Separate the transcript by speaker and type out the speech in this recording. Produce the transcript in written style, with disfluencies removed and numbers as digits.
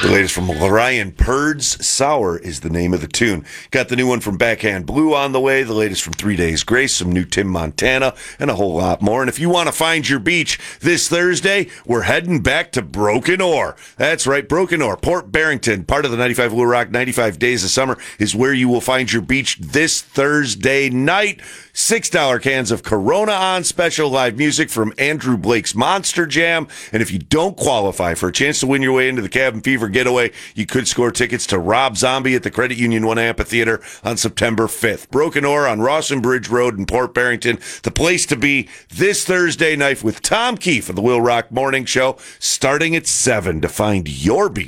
Speaker 1: latest from Ryan Purds. Sour is the name of the tune. Got the new one from Backhand Blue on the way, the latest from 3 Days Grace, some new Tim Montana, and a whole lot more. And if you want to find your beach this Thursday, we're heading back to Broken Oar. That's right, Broken Oar, Port Barrington, part of the 95 Blue Rock 95 Days of Summer is where you will find your beach this Thursday night. $6 cans of Corona on special, live music from Andrew Blake's Monster Jam. And if you don't qualify for a chance to win your way into the Cabin Fever getaway, you could score tickets to Rob Zombie at the Credit Union One Amphitheater on September 5th. Broken Oar on Rawson Bridge Road in Port Barrington. The place to be this Thursday night with Tom Keefe of the Will Rock Morning Show, starting at 7 to find your beach.